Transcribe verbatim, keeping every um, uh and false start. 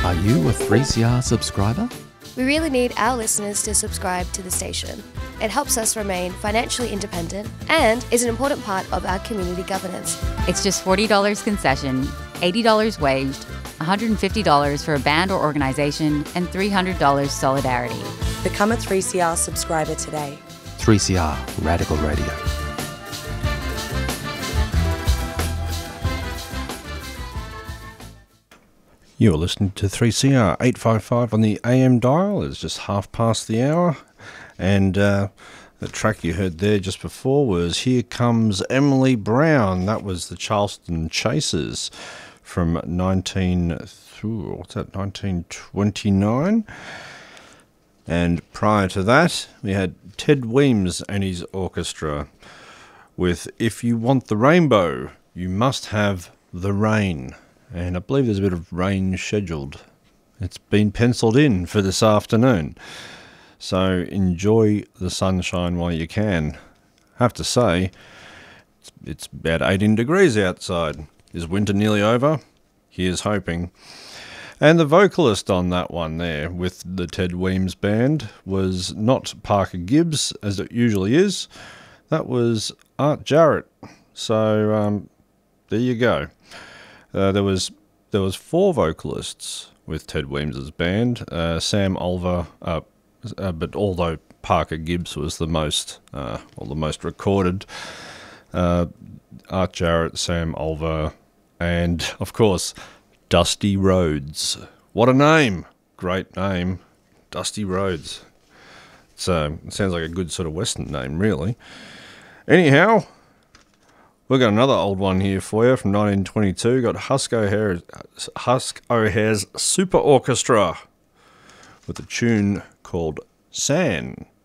Are you a three C R subscriber? We really need our listeners to subscribe to the station. It helps us remain financially independent and is an important part of our community governance. It's just forty dollars concession, eighty dollars waged, one hundred fifty dollars for a band or organisation, and three hundred dollars solidarity. Become a three C R subscriber today. three C R Radical Radio. You're listening to three C R eight fifty-five on the A M dial. It's just half past the hour. And uh, the track you heard there just before was Here Comes Emily Brown. That was the Charleston Chasers from nineteen, what's that, nineteen twenty-nine. And prior to that, we had Ted Weems and his orchestra with If You Want the Rainbow, You Must Have the Rain. And I believe there's a bit of rain scheduled. It's been penciled in for this afternoon. So enjoy the sunshine while you can. I have to say, it's, it's about eighteen degrees outside. Is winter nearly over? Here's hoping. And the vocalist on that one there with the Ted Weems band was not Parker Gibbs, as it usually is. That was Art Jarrett. So um, there you go. Uh, there was there was four vocalists with Ted Weems's band. Uh, Sam Ulver, uh, uh, but although Parker Gibbs was the most, uh, or the most recorded, uh, Art Jarrett, Sam Ulver, and of course Dusty Rhodes. What a name! Great name, Dusty Rhodes. So it sounds like a good sort of Western name, really. Anyhow. We've got another old one here for you from nineteen twenty-two. Got Husk O'Hare's, Husk O'Hare's Super Orchestra with a tune called San.